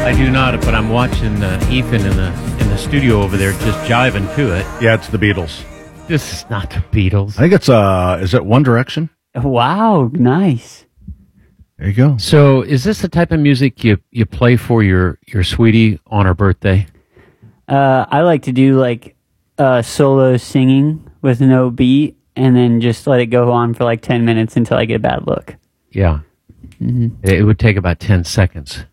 I do not, but I'm watching Ethan in the studio over there just jiving to it. Yeah, it's the Beatles. This is not the Beatles. I think it's is it One Direction? Wow, nice. There you go. So, is this the type of music you play for your sweetie on her birthday? I like to do like solo singing with no beat, and then just let it go on for like 10 minutes until I get a bad look. Yeah. Mm-hmm. It would take about 10 seconds.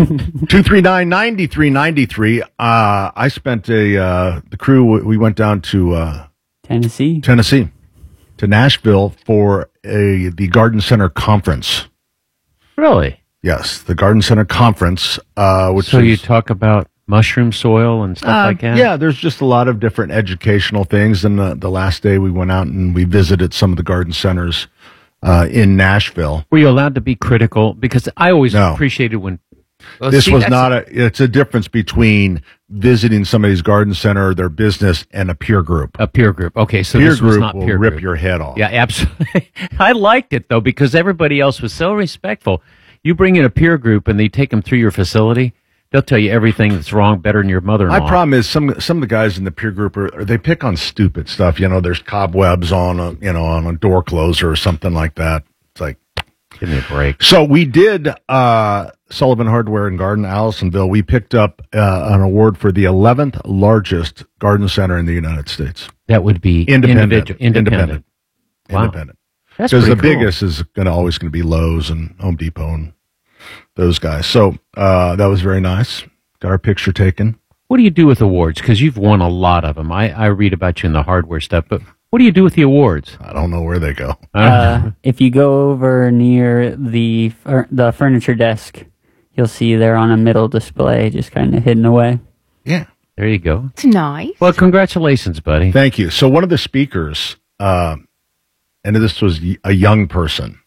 239-9393. I spent the crew, we went down to Tennessee, to Nashville for the Garden Center Conference. Really? Yes, the Garden Center Conference. So you talk about mushroom soil and stuff like that? Yeah, there's just a lot of different educational things. And the last day we went out and we visited some of the garden centers in Nashville. Were you allowed to be critical? Because I always appreciated when... Well, it's a difference between visiting somebody's garden center, their business, and a peer group. A peer group. Okay, so peer this group was not will peer rip group. your head off. Yeah, absolutely. I liked it, though, because everybody else was so respectful. You bring in a peer group and they take them through your facility, they'll tell you everything that's wrong better than your mother-in-law. My problem is some of the guys in the peer group they pick on stupid stuff. You know, there's cobwebs on a door closer or something like that. It's like, give me a break. So we did Sullivan Hardware and Garden, Allisonville. We picked up an award for the 11th largest garden center in the United States. That would be independent. Wow. Independent. That's because the cool. biggest is always going to be Lowe's and Home Depot and those guys. So that was very nice. Got our picture taken. What do you do with awards? Because you've won a lot of them. I read about you in the hardware stuff, but what do you do with the awards? I don't know where they go. If you go over near the furniture desk, you'll see they're on a middle display, just kind of hidden away. Yeah. There you go. It's nice. Well, congratulations, buddy. Thank you. So one of the speakers, and this was a young person,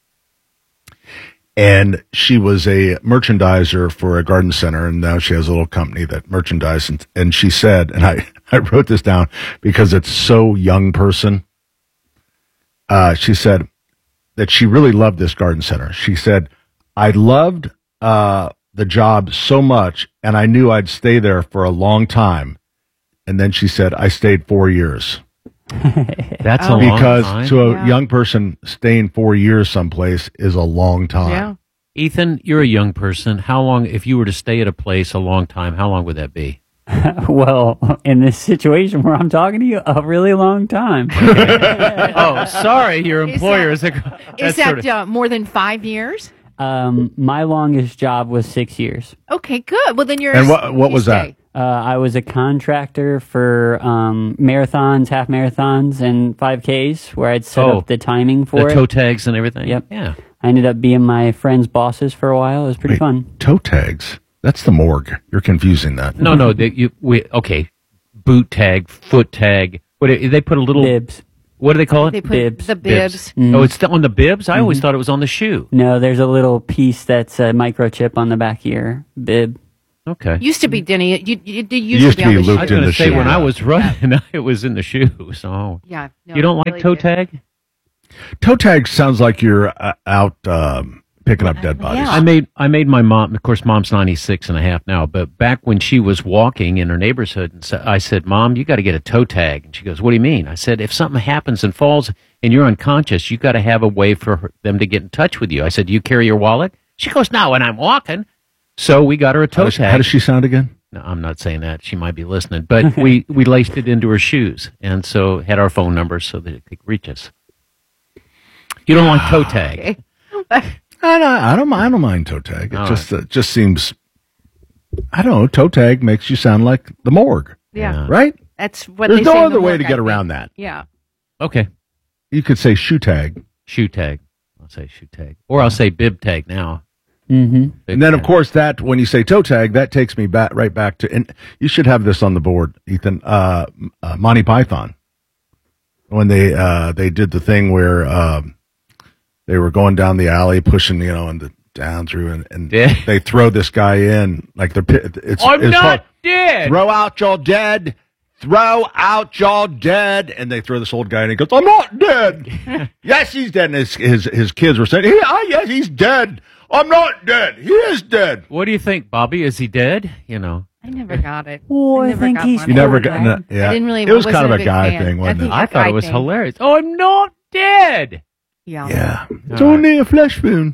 and she was a merchandiser for a garden center, and now she has a little company that merchandises. And she said, and I wrote this down because it's so young person. She said that she really loved this garden center. She said, I loved the job so much, and I knew I'd stay there for a long time. And then she said, I stayed 4 years. That's a long time. Because to a young person, staying 4 years someplace is a long time. Yeah. Ethan, you're a young person. How long, if you were to stay at a place a long time, how long would that be? Well, in this situation where I'm talking to you, a really long time. Oh, sorry, your employer is more than 5 years? My longest job was 6 years. Okay, good. Well, then you're... And what was that? I was a contractor for marathons, half marathons, and 5Ks, where I'd set up the timing for the toe tags and everything. Yep. Yeah. I ended up being my friend's bosses for a while. It was pretty fun. Toe tags? That's the morgue. You're confusing that. No. Okay. Boot tag, foot tag. What they put a little bibs. What do they call it? They put bibs. the bibs. Mm. Oh, it's still on the bibs? I always thought it was on the shoe. No, there's a little piece that's a microchip on the back of your bib. Okay. Used to be, Denny. You used to be on the looped shoe. I was going in to the say, shoe. when I was running, it was in the shoe. So Yeah. No, you don't like really toe did. tag? Toe tag sounds like you're out picking up dead bodies. Yeah. I made my mom, of course, mom's 96 and a half now, but back when she was walking in her neighborhood, and I said, Mom, you got to get a toe tag. And she goes, what do you mean? I said, if something happens and falls and you're unconscious, you got to have a way for them to get in touch with you. I said, do you carry your wallet? She goes, no, when I'm walking. So we got her a toe tag. How does she sound again? No, I'm not saying that. She might be listening. But we laced it into her shoes, and so had our phone numbers so that it could reach us. You don't like toe tag. I don't mind toe tag. All It just seems, I don't know, toe tag makes you sound like the morgue. Yeah. Right? That's what There's they no say in other the way morgue, to I get think. around that. Yeah. Okay. You could say shoe tag. Shoe tag. I'll say shoe tag. Or I'll say bib tag now. Mm-hmm. And then, of course, that when you say toe tag, that takes me right back to, and you should have this on the board, Ethan, Monty Python. When they did the thing where they were going down the alley, pushing, and down through, and they throw this guy in, like it's I'm not called, dead. Throw out your dead. Throw out your dead. And they throw this old guy in, and he goes, I'm not dead. Yes, he's dead. And his kids were saying, yes, he's dead. I'm not dead. He is dead. What do you think, Bobby? Is he dead? You know. I never got it. Oh, I never think got he's one. You never Okay. got no, yeah. I didn't really. It was wasn't kind of a big guy fan. thing, wasn't think it? I a thought guy it was thing. hilarious. Oh, I'm not dead. Yeah. Yeah. It's All right. only a flesh wound.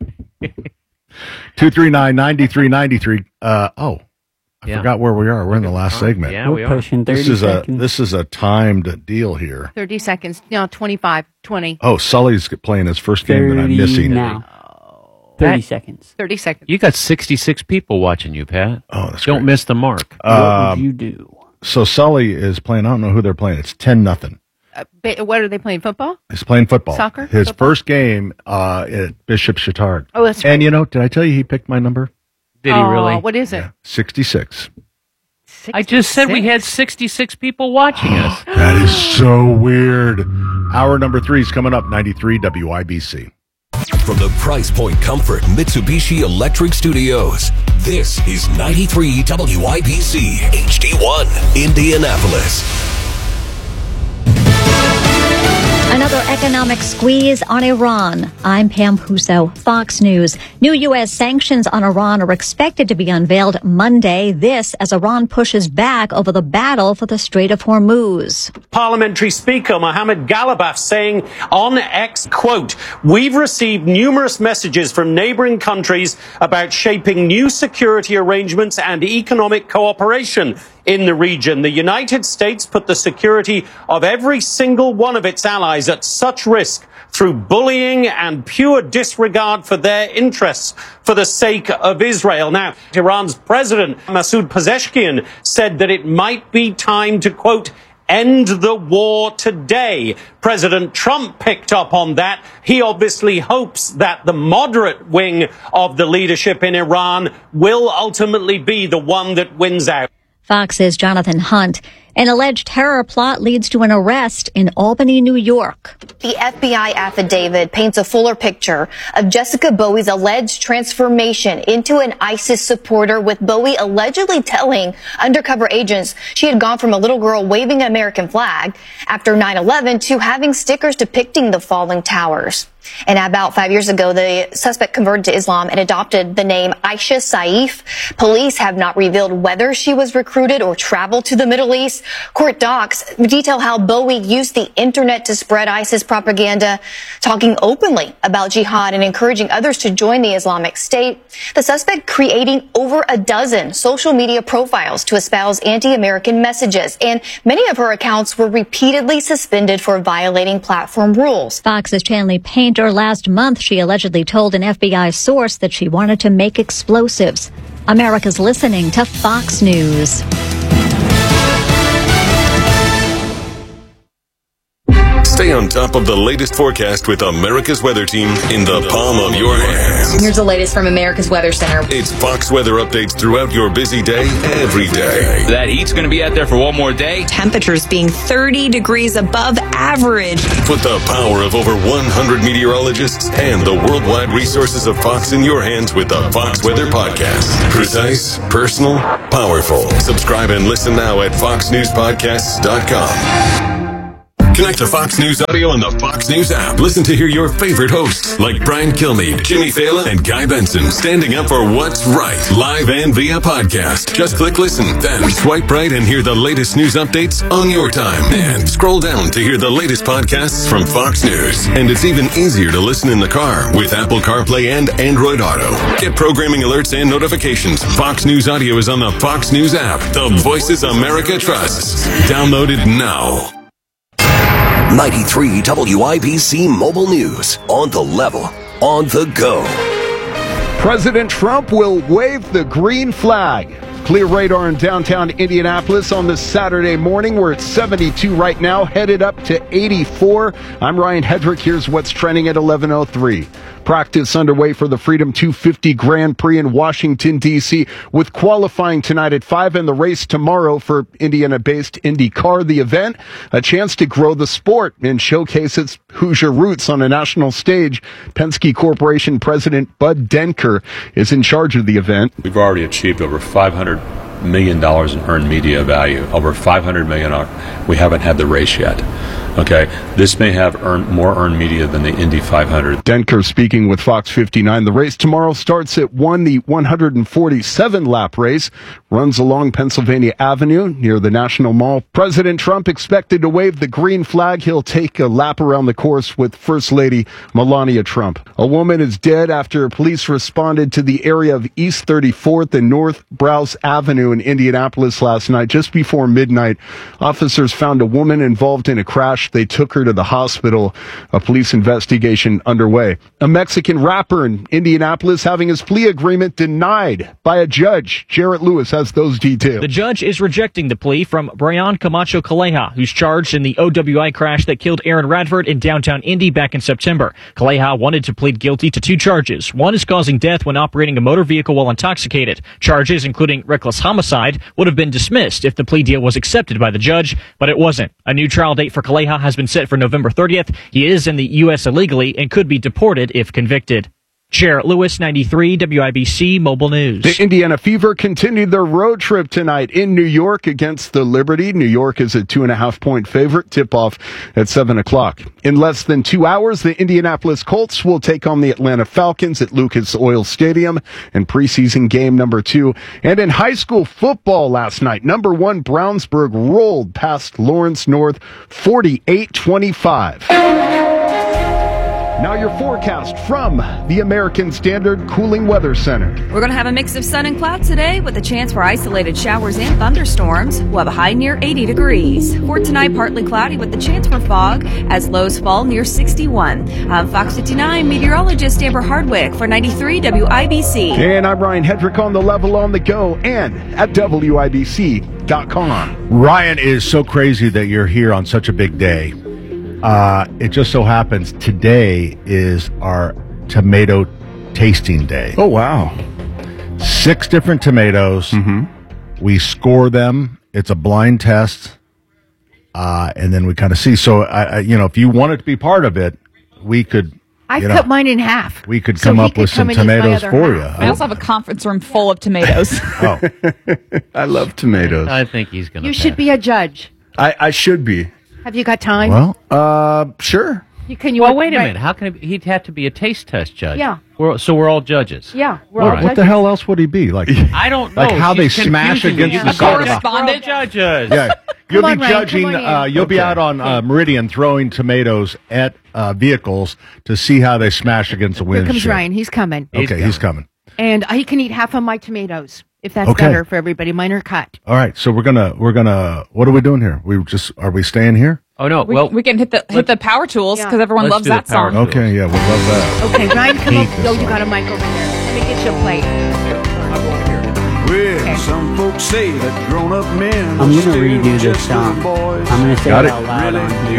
239-9393. I Yeah. forgot where we are. We're in the last segment. Yeah, we We're are. pushing 30 This seconds. is a timed deal here. 30 seconds. No, 25, 20, Oh, Sully's playing his first game that I'm 30 missing. now. 30 Pat, seconds. 30 seconds. You got 66 people watching you, Pat. Oh, that's Don't great. miss the mark. What would you do? So Sully is playing. I don't know who they're playing. It's 10-0. What are they playing? Football? He's playing football. Soccer? His Football? first game at Bishop Chatard. Oh, that's And did I tell you he picked my number? Did he really? What is it? 66. I just said we had 66 people watching us. That is so weird. Hour number 3 is coming up. 93 WIBC. From the Price Point Comfort Mitsubishi Electric Studios, this is 93 WIBC HD1 Indianapolis. Another economic squeeze on Iran. I'm Pam Puso, Fox News. New U.S. sanctions on Iran are expected to be unveiled Monday. This as Iran pushes back over the battle for the Strait of Hormuz. Parliamentary Speaker Mohammed Ghalibaf saying on X, quote, "We've received numerous messages from neighboring countries about shaping new security arrangements and economic cooperation in the region. The United States put the security of every single one of its allies at such risk through bullying and pure disregard for their interests for the sake of Israel." Now, Iran's president, Masoud Pezeshkian, said that it might be time to, quote, "end the war today." President Trump picked up on that. He obviously hopes that the moderate wing of the leadership in Iran will ultimately be the one that wins out. Fox's Jonathan Hunt. An alleged terror plot leads to an arrest in Albany, New York. The FBI affidavit paints a fuller picture of Jessica Bowie's alleged transformation into an ISIS supporter, with Bowie allegedly telling undercover agents she had gone from a little girl waving an American flag after 9/11 to having stickers depicting the falling towers. And about 5 years ago, the suspect converted to Islam and adopted the name Aisha Saif. Police have not revealed whether she was recruited or traveled to the Middle East. Court docs detail how Bowie used the internet to spread ISIS propaganda, talking openly about jihad and encouraging others to join the Islamic State. The suspect creating over a dozen social media profiles to espouse anti-American messages, and many of her accounts were repeatedly suspended for violating platform rules. Fox's Chanley Painter. Last month, she allegedly told an FBI source that she wanted to make explosives. America's listening to Fox News. Stay on top of the latest forecast with America's Weather Team in the palm of your hands. Here's the latest from America's Weather Center. It's Fox weather updates throughout your busy day, every day. That heat's going to be out there for one more day. Temperatures being 30 degrees above average. Put the power of over 100 meteorologists and the worldwide resources of Fox in your hands with the Fox Weather Podcast. Precise, personal, powerful. Subscribe and listen now at foxnewspodcasts.com. Connect to Fox News Audio on the Fox News app. Listen to hear your favorite hosts like Brian Kilmeade, Jimmy Fallon, and Guy Benson standing up for what's right, live and via podcast. Just click listen, then swipe right and hear the latest news updates on your time. And scroll down to hear the latest podcasts from Fox News. And it's even easier to listen in the car with Apple CarPlay and Android Auto. Get programming alerts and notifications. Fox News Audio is on the Fox News app. The voices America trusts. Download it now. 93 WIBC Mobile News. On the level, on the go. President Trump will wave the green flag. Clear radar in downtown Indianapolis on this Saturday morning. We're at 72 right now, headed up to 84. I'm Ryan Hedrick. Here's what's trending at 11:03. Practice underway for the Freedom 250 Grand Prix in Washington, D.C., with qualifying tonight at 5 and the race tomorrow for Indiana-based IndyCar. The event, a chance to grow the sport and showcase its Hoosier roots on a national stage. Penske Corporation President Bud Denker is in charge of the event. We've already achieved over $500 million in earned media value, over $500 million. We haven't had the race yet. Okay, this may have more earned media than the Indy 500. Denker speaking with Fox 59. The race tomorrow starts at 1. The 147-lap race runs along Pennsylvania Avenue near the National Mall. President Trump expected to wave the green flag. He'll take a lap around the course with First Lady Melania Trump. A woman is dead after police responded to the area of East 34th and North Browse Avenue in Indianapolis last night. Just before midnight, officers found a woman involved in a crash. They took her to the hospital. A police investigation underway. A Mexican rapper in Indianapolis having his plea agreement denied by a judge. Jarrett Lewis has those details. The judge is rejecting the plea from Brian Camacho Calleja, who's charged in the OWI crash that killed Aaron Radford in downtown Indy back in September. Calleja wanted to plead guilty to 2 charges. One is causing death when operating a motor vehicle while intoxicated. Charges, including reckless homicide, would have been dismissed if the plea deal was accepted by the judge, but it wasn't. A new trial date for Calleja has been set for November 30th. He is in the U.S. illegally and could be deported if convicted. Jarrett Lewis, 93 WIBC Mobile News. The Indiana Fever continued their road trip tonight in New York against the Liberty. New York is a 2.5-point favorite. Tip-off at 7 o'clock. In less than 2 hours, the Indianapolis Colts will take on the Atlanta Falcons at Lucas Oil Stadium in preseason game number 2. And in high school football last night, number 1 Brownsburg rolled past Lawrence North 48-25. Now your forecast from the American Standard Cooling Weather Center. We're going to have a mix of sun and clouds today with a chance for isolated showers and thunderstorms. We'll have a high near 80 degrees. For tonight, partly cloudy with the chance for fog as lows fall near 61. I'm Fox 59 meteorologist Amber Hardwick for 93 WIBC. And I'm Ryan Hedrick on the level on the go and at WIBC.com. Ryan, is so crazy that you're here on such a big day. It just so happens today is our tomato tasting day. Oh, wow. 6 different tomatoes. Mm-hmm. We score them. It's a blind test. And then we kind of see. So, if you wanted to be part of it, we could. I cut mine in half. We could come up with some tomatoes for you. I also have a conference room full of tomatoes. Oh, I love tomatoes. I think he's going to. You should be a judge. I should be. Have you got time? Well, sure. Wait a minute. How can he'd have to be a taste test judge? Yeah. We're all judges. Yeah. What the hell else would he be? Like, I don't know. Like how they smash against the correspondent judges. Yeah. You'll be Ryan, judging. You'll be out on Meridian throwing tomatoes at vehicles to see how they smash against the Here windshield. comes Ryan. He's coming. Okay, he's coming. And he can eat half of my tomatoes if that's better for everybody. Mine are cut. All right, so we're gonna. What are we doing here? Are we staying here? Oh no! We can hit the power tools because everyone loves that song. Okay, yeah, we love that. Okay, Ryan, come up. Oh, you got a mic over there. Let me get you a plate. Well, some folks say that grown-up men. I'm going to redo this song. I'm going to say it out loud on here.